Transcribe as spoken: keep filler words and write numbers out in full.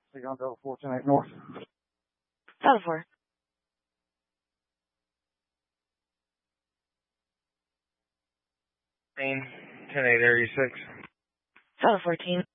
Take on Delta four, ten eight North. Delta four. ten eight Area six. Delta fourteen.